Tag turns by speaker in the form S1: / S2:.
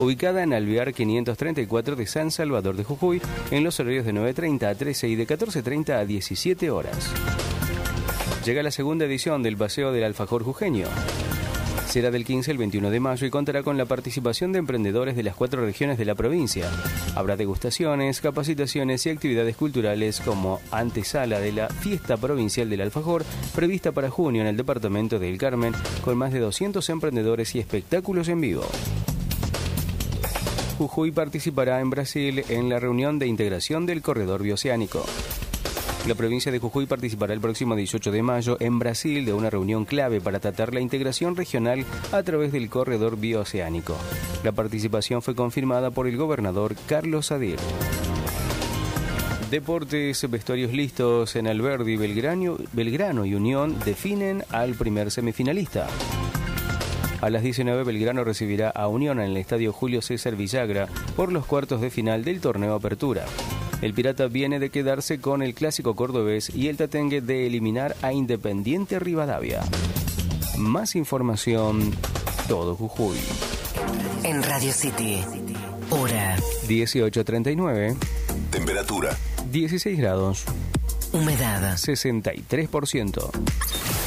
S1: ubicada en Alvear 534 de San Salvador de Jujuy, en los horarios de 9:30 a 13 y de 14:30 a 17 horas. Llega la segunda edición del Paseo del Alfajor Jujeño. Será del 15 al 21 de mayo y contará con la participación de emprendedores de las 4 regiones de la provincia. Habrá degustaciones, capacitaciones y actividades culturales como antesala de la Fiesta Provincial del Alfajor, prevista para junio en el departamento del Carmen, con más de 200 emprendedores y espectáculos en vivo. Jujuy participará en Brasil en la reunión de integración del Corredor Bioceánico. La provincia de Jujuy participará el próximo 18 de mayo en Brasil de una reunión clave para tratar la integración regional a través del Corredor Bioceánico. La participación fue confirmada por el gobernador Carlos Sadir. Deportes, vestuarios listos en Alberdi, Belgrano y Unión definen al primer semifinalista. A las 19 Belgrano recibirá a Unión en el estadio Julio César Villagra por los cuartos de final del torneo Apertura. El Pirata viene de quedarse con el clásico cordobés y el Tatengue de eliminar a Independiente Rivadavia. Más información, todo Jujuy.
S2: En Radio City, hora
S1: 18:39.
S3: Temperatura
S1: 16 grados.
S2: Humedad
S1: 63%.